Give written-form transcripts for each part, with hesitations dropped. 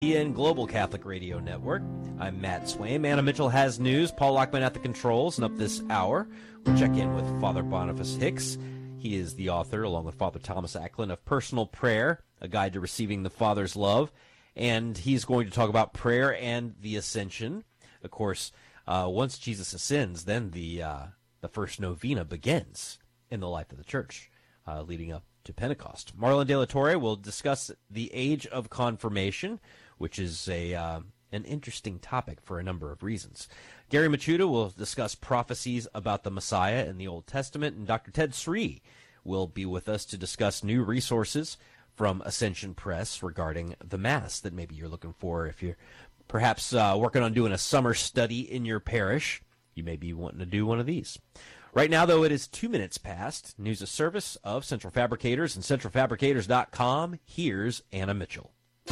and Global Catholic Radio Network. I'm Matt Swaim. Anna Mitchell has news. Paul Lockman at the controls, and up this hour, we'll check in with Father Boniface Hicks. He is the author, along with Father Thomas Acklin, of Personal Prayer, a guide to receiving the Father's love, and he's going to talk about prayer and the Ascension. Of course, once Jesus ascends, then the first novena begins in the life of the Church, leading up to Pentecost. Marlon De La Torre will discuss the age of confirmation, which is an interesting topic for a number of reasons. Gary Machuda will discuss prophecies about the Messiah in the Old Testament, and Dr. Ted Sri will be with us to discuss new resources from Ascension Press regarding the Mass that maybe you're looking for. If you're perhaps working on doing a summer study in your parish, you may be wanting to do one of these. Right now, though, it is 2 minutes past. News of service of Central Fabricators and centralfabricators.com. Here's Anna Mitchell.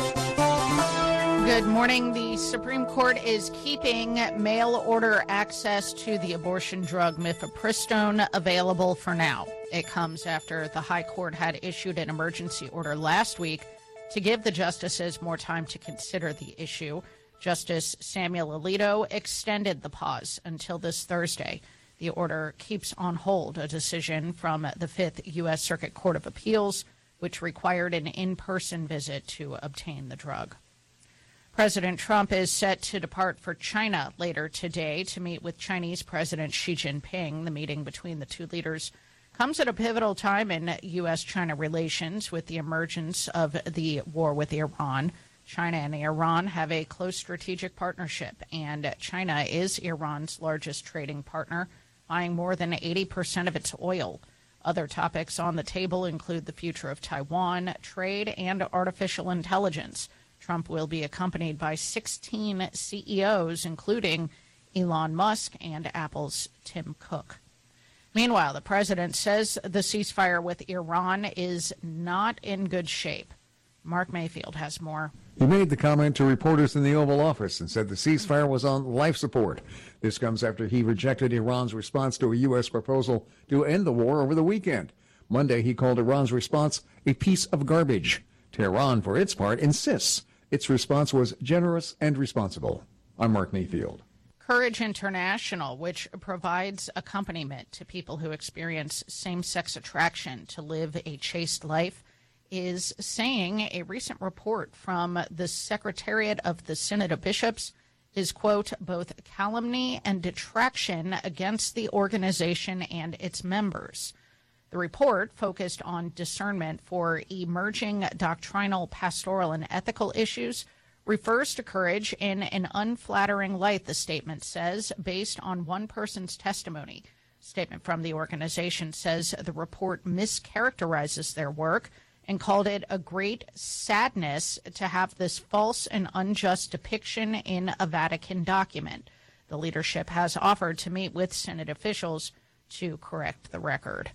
Good morning. The Supreme Court is keeping mail-order access to the abortion drug mifepristone available for now. It comes after the High Court had issued an emergency order last week to give the justices more time to consider the issue. Justice Samuel Alito extended the pause until this Thursday. The order keeps on hold a decision from the Fifth U.S. Circuit Court of Appeals, which required an in-person visit to obtain the drug. President Trump is set to depart for China later today to meet with Chinese President Xi Jinping. The meeting between the two leaders comes at a pivotal time in U.S.-China relations with the emergence of the war with Iran. China and Iran have a close strategic partnership, and China is Iran's largest trading partner, buying more than 80% of its oil. Other topics on the table include the future of Taiwan, trade, and artificial intelligence. Trump will be accompanied by 16 CEOs, including Elon Musk and Apple's Tim Cook. Meanwhile, the president says the ceasefire with Iran is not in good shape. Mark Mayfield has more. He made the comment to reporters in the Oval Office and said the ceasefire was on life support. This comes after he rejected Iran's response to a U.S. proposal to end the war over the weekend. Monday, he called Iran's response a piece of garbage. Tehran, for its part, insists its response was generous and responsible. I'm Mark Mayfield. Courage International, which provides accompaniment to people who experience same-sex attraction to live a chaste life, is saying a recent report from the Secretariat of the Synod of Bishops is, quote, both calumny and detraction against the organization and its members. The report focused on discernment for emerging doctrinal, pastoral, and ethical issues, refers to courage in an unflattering light, the statement says, based on one person's testimony. A statement from the organization says the report mischaracterizes their work and called it a great sadness to have this false and unjust depiction in a Vatican document. The leadership has offered to meet with Synod officials to correct the record.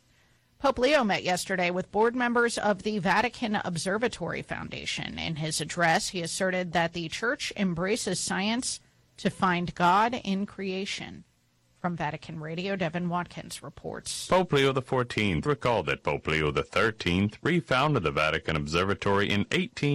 Pope Leo met yesterday with board members of the Vatican Observatory Foundation. In his address, he asserted that the Church embraces science to find God in creation. From Vatican Radio, Devin Watkins reports. Pope Leo XIV recalled that Pope Leo XIII refounded the Vatican Observatory in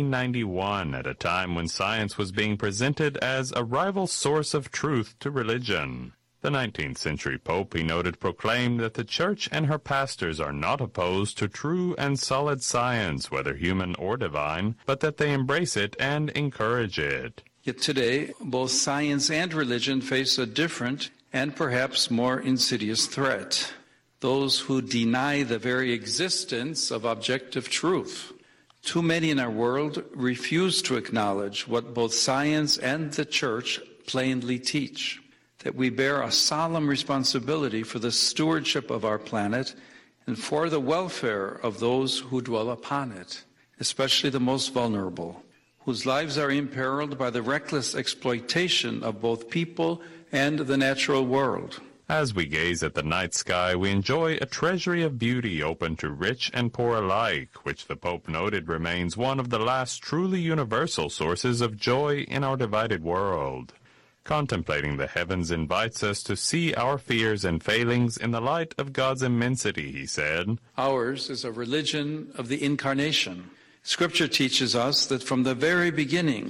1891 at a time when science was being presented as a rival source of truth to religion. The 19th century Pope, he noted, proclaimed that the Church and her pastors are not opposed to true and solid science, whether human or divine, but that they embrace it and encourage it. Yet today, both science and religion face a different and perhaps more insidious threat: those who deny the very existence of objective truth. Too many in our world refuse to acknowledge what both science and the Church plainly teach: that we bear a solemn responsibility for the stewardship of our planet and for the welfare of those who dwell upon it, especially the most vulnerable, whose lives are imperiled by the reckless exploitation of both people and the natural world. As we gaze at the night sky, we enjoy a treasury of beauty open to rich and poor alike, which the Pope noted remains one of the last truly universal sources of joy in our divided world. Contemplating the heavens invites us to see our fears and failings in the light of God's immensity, he said. Ours is a religion of the Incarnation. Scripture teaches us that from the very beginning,